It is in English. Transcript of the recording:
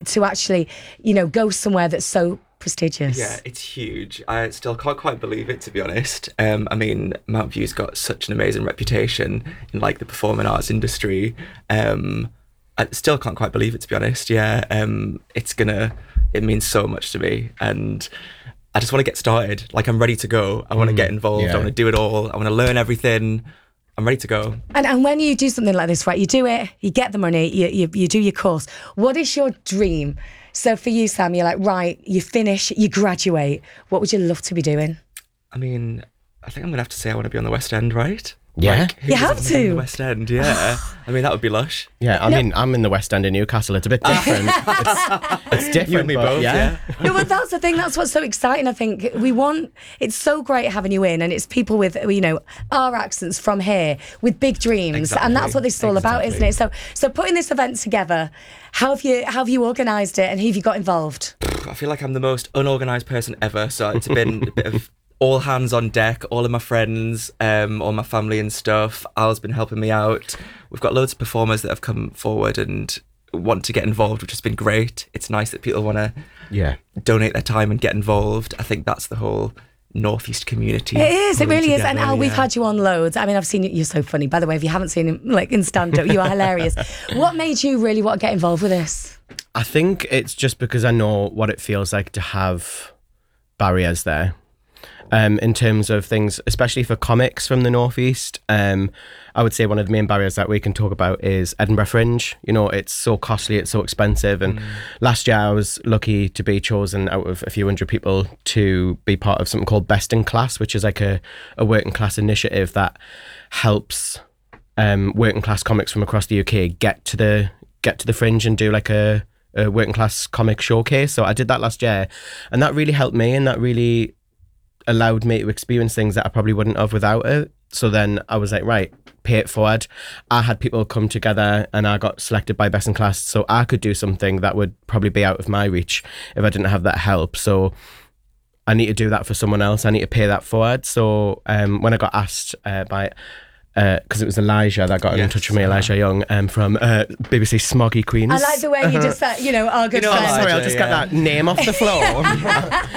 to actually, go somewhere that's so prestigious? Yeah, it's huge. I still can't quite believe it, to be honest. I mean, Mount View's got such an amazing reputation in like the performing arts industry. I still can't quite believe it, to be honest. Yeah, it means so much to me, and I just want to get started. Like, I'm ready to go. I want to get involved. I want to do it all. I want to learn everything. I'm ready to go. And when you do something like this, right, you do it, you get the money, you do your course. What is your dream? So for you, Sam, you're like, right, you finish, you graduate. What would you love to be doing? I mean, I think I'm going to have to say I want to be on the West End, right? Yeah. Like, you have to. On the West End, yeah. I mean, that would be lush. Yeah, I mean, I'm in the West End in Newcastle. It's a bit different. It's different, You and me both, yeah. No, but that's the thing. That's what's so exciting. I think it's so great having you in, and it's people with, our accents from here with big dreams. Exactly. And that's what this is all about, isn't it? So putting this event together, how have you organised it, and who have you got involved? I feel like I'm the most unorganised person ever, so it's been a bit of all hands on deck, all of my friends, all my family and stuff. Al's been helping me out. We've got loads of performers that have come forward and want to get involved, which has been great. It's nice that people want to donate their time and get involved. I think that's the whole Northeast community. It is, it really is. And Al, we've yeah. had you on loads. I mean, I've seen you, you're so funny. By the way, if you haven't seen him like in stand-up, you are hilarious. What made you really want to get involved with this? I think it's just because I know what it feels like to have barriers there. In terms of things, especially for comics from the Northeast, I would say one of the main barriers that we can talk about is Edinburgh Fringe. It's so costly, it's so expensive. And last year I was lucky to be chosen out of a few hundred people to be part of something called Best in Class, which is like a working class initiative that helps working class comics from across the UK get to the Fringe and do like a working class comic showcase. So I did that last year, and that really helped me, and that really allowed me to experience things that I probably wouldn't have without it. So then I was like, right, pay it forward. I had people come together and I got selected by Best in Class, so I could do something that would probably be out of my reach if I didn't have that help. So I need to do that for someone else. I need to pay that forward. So when I got asked by... because it was Elijah that got in touch with me, Elijah Young, from BBC Smoggy Queens. I like the way you just said, our good friend. Sorry, I'll just get that name off the floor.